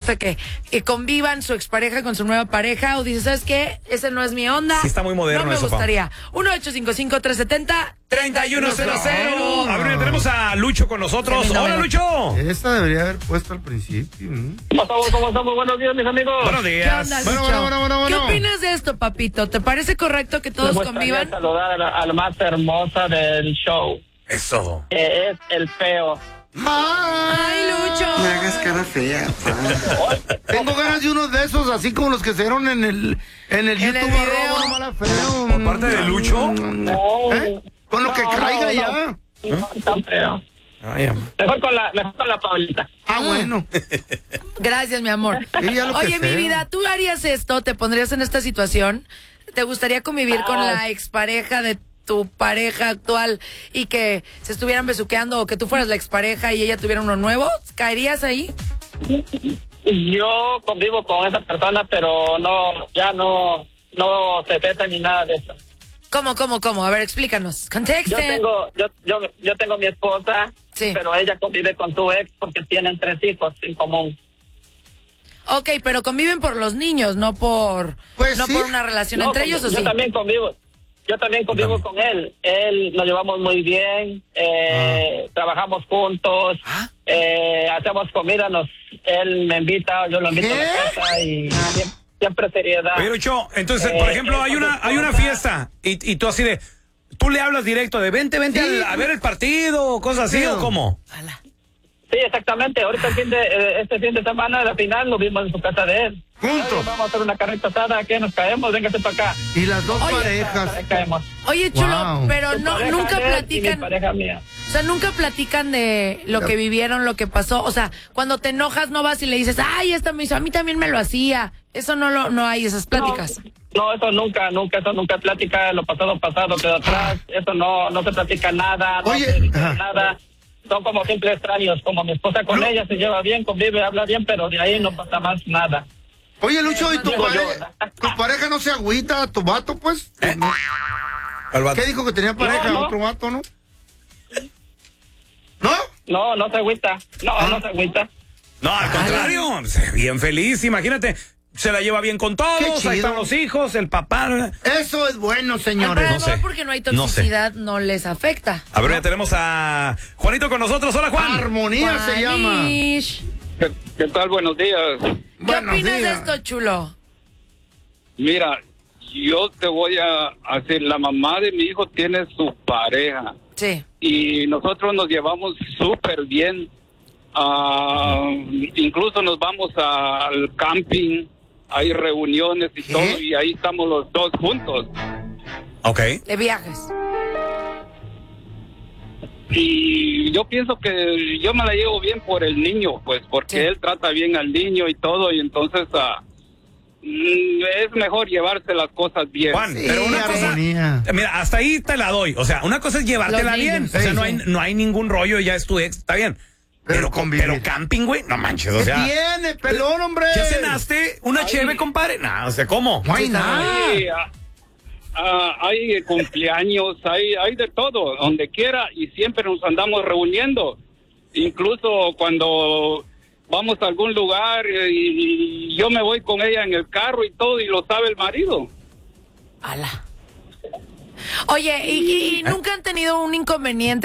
gusta que convivan su expareja con su nueva pareja? ¿O dices, ¿sabes qué? Ese no es mi onda. Sí, está muy moderno no me eso, gustaría. 1-855-370-3100. A ver, tenemos a Lucho con nosotros. ¡Hola, Lucho! Esta debería haber puesto al principio. ¿Cómo estamos? Buenos días, mis amigos. Buenos ¿Qué días. onda, Lucho? Bueno. ¿Qué opinas de esto, papito? ¿Te parece correcto que todos Me gustaría convivan? saludar a la más hermosa del show, Eso. que es el feo. ¡Ay, Lucho! Me hagas cara fea. Tengo ganas de unos de esos, así como los que se dieron en el YouTube. video. arroba mala feo. Por parte de Lucho. ¿Eh? Con lo que caiga ya. No, tan feo. Mejor con la Paulita. Bueno. Gracias, mi amor. Ella lo que Oye, mi sea. vida, ¿tú harías esto? ¿Te pondrías en esta situación? ¿Te gustaría convivir con la expareja de tu pareja actual y que se estuvieran besuqueando, o que tú fueras la expareja y ella tuviera uno nuevo? ¿Caerías ahí? Yo convivo con esa persona, pero no se besa ni nada de eso. ¿Cómo? A ver, explícanos. Contexten. Yo tengo mi esposa, Sí. pero ella convive con su ex porque tienen 3 hijos en común. Ok, pero conviven por los niños, no por Pues no sí. por una relación entre ellos, ¿o sí? Yo también convivo con él. Él nos llevamos muy bien, trabajamos juntos, hacemos comida, él me invita, yo lo invito a la casa y siempre seriedad. Oye, Lucho, entonces, por ejemplo, hay una fiesta y tú así de... ¿Tú le hablas directo de vente a ver el partido o cosas así, o cómo? Sí, exactamente. Ahorita este fin de semana, la final, lo vimos en su casa de él. Juntos. Vamos a hacer una carnita asada, que nos caemos, véngase para acá. Y las dos Oye, parejas. Caemos. Oye, chulo, Wow. pero Su no pareja nunca de él y mi platican, pareja mía. o sea, nunca platican de lo que vivieron, lo que pasó. O sea, cuando te enojas no vas y le dices, ay, esta me hizo, a mí también me lo hacía. Eso no hay esas pláticas. No, eso nunca es plática, lo pasado quedó atrás, eso no se platica nada, no Oye, se dice ajá. nada, son como simples extraños, como mi esposa con ella se lleva bien, convive, habla bien, pero de ahí no pasa más nada. Oye, Lucho, ¿y tu Digo yo, pareja no se agüita, tu vato, pues? ¿Qué dijo que tenía pareja? No. ¿Otro vato, no? ¿No? No se agüita, no se agüita. No, al contrario, bien feliz, imagínate. Se la lleva bien con Qué todos, chido. ahí están los hijos, el papá. Eso es bueno, Pero señores. No sé. porque no hay No sé. toxicidad, no les afecta. A ver, ya tenemos a Juanito con nosotros. Hola, Juan. Armonía se llama. Juanish, ¿Qué tal? Buenos días. ¿qué Buenos opinas de días. esto, chulo? Mira, yo te voy a decir, la mamá de mi hijo tiene su pareja Sí. y nosotros nos llevamos súper bien. Incluso nos vamos al camping, hay reuniones y todo, y ahí estamos los dos juntos. Ok. De viajes. Y yo pienso que yo me la llevo bien por el niño, pues, porque Sí. él trata bien al niño y todo, y entonces es mejor llevarse las cosas bien. Juan, Sí, pero una cosa, armonía. mira, hasta ahí te la doy. O sea, una cosa es llevártela Los bien. niños. O sea, Sí, no hay ningún rollo, ya es tu ex, está bien. Pero convivir. Pero camping, güey, no manches, o ¿Qué sea. tiene, pelón, hombre? ¿Ya cenaste una cheve, compadre? No, o sea, ¿cómo? No hay nada. Sí, hay cumpleaños, hay de todo, donde quiera, y siempre nos andamos reuniendo. Incluso cuando vamos a algún lugar y yo me voy con ella en el carro y todo, y lo sabe el marido. Ala. Oye, ¿y nunca han tenido un inconveniente